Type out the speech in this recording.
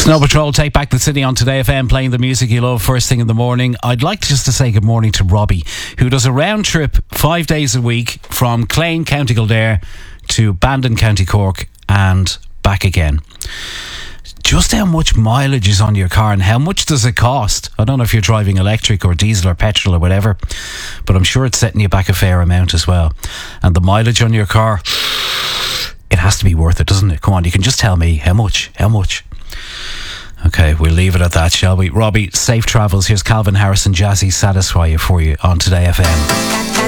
Snow Patrol take back the city on Today FM, playing the music you love first thing in the morning. I'd like just to say good morning to Robbie, who does a round trip 5 days a week from Clane, County Kildare to Bandon, County Cork and back again. Just how much mileage is on your car and how much does it cost? I don't know if you're driving electric or diesel or petrol or whatever, but I'm sure it's setting you back a fair amount as well. And the mileage on your car, it has to be worth it, doesn't it? Come on, you can just tell me how much. Okay, we'll leave it at that, shall we? Robbie, safe travels. Here's Calvin Harris and Jazzy Satisfy You for you on Today FM.